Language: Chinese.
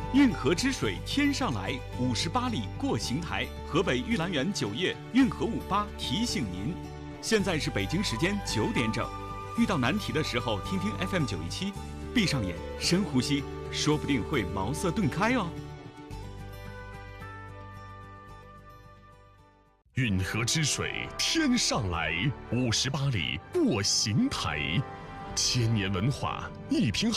运河之水天上来，58里过邢台。河北玉兰园酒业运河58提醒您，现在是北京时间9点整。遇到难题的时候，听听 FM 917，闭上眼，深呼吸，说不定会茅塞顿开哦。 运河之水天上来，58里过邢台，千年文化，一瓶